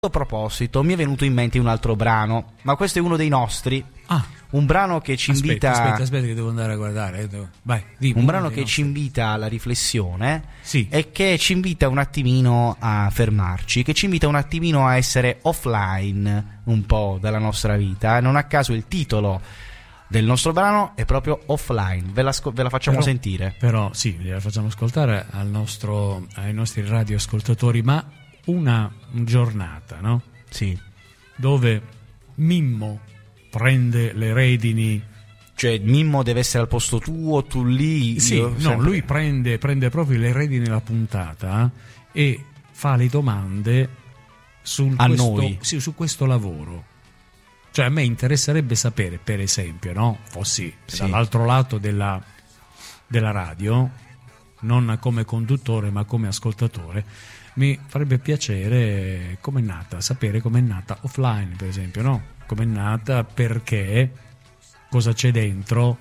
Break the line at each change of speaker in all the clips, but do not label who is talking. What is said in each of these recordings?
A proposito, mi è venuto in mente un altro brano, ma questo è uno dei nostri. Un brano che ci invita.
Aspetta, che devo andare a guardare. Vai, dimmi,
un brano che ci invita alla riflessione,
sì.
E che ci invita un attimino a fermarci, che ci invita un attimino a essere offline un po' dalla nostra vita. Non a caso il titolo del nostro brano è proprio Offline. Ve la facciamo sentire.
Però sì, gliela facciamo ascoltare ai nostri radioascoltatori, ma una giornata, no?
Sì.
Dove Mimmo prende le redini.
Cioè Mimmo deve essere al posto tuo, tu lì.
Sì, lui prende proprio le redini della puntata e fa le domande
noi.
Sì, su questo lavoro. Cioè a me interesserebbe sapere, per esempio, no? Fossi dall'altro lato della radio, non come conduttore ma come ascoltatore, mi farebbe piacere sapere com'è nata Offline, per esempio, no? Com'è nata, perché, cosa c'è dentro,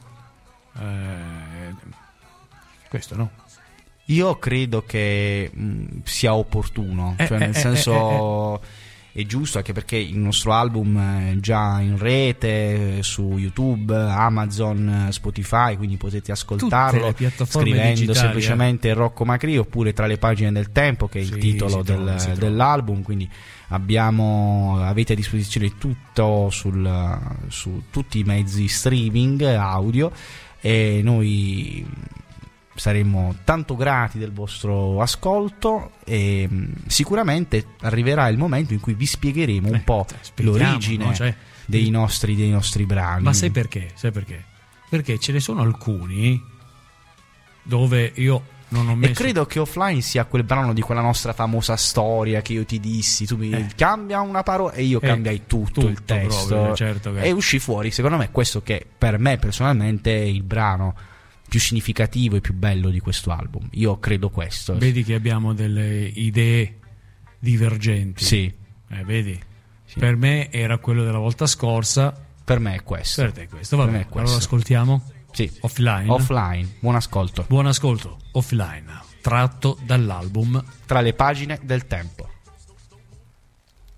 questo, no?
Io credo che sia opportuno, cioè nel senso è giusto, anche perché il nostro album è già in rete su YouTube, Amazon, Spotify, quindi potete ascoltarlo scrivendo digitali, semplicemente Rocco Macri oppure Tra le pagine del tempo, che è il titolo dell'album, quindi avete a disposizione tutto su tutti i mezzi streaming audio, e noi saremmo tanto grati del vostro ascolto, e sicuramente arriverà il momento in cui vi spiegheremo un po' l'origine, no? dei nostri brani.
Ma sai perché? Perché ce ne sono alcuni dove io non ho messo.
E credo che Offline sia quel brano di quella nostra famosa storia che io ti dissi, tu mi cambia una parola e io cambiai tutto il testo,
proprio, certo che...
e uscì fuori, secondo me, questo che per me personalmente è il brano più significativo e più bello di questo album. Io credo questo.
Vedi che abbiamo delle idee divergenti.
Sì.
Vedi? Sì. Per me era quello della volta scorsa.
Per me è questo.
Per te è questo. Va bene. Allora ascoltiamo.
Sì.
Offline.
Buon ascolto.
Offline. Tratto dall'album
Tra le pagine del tempo.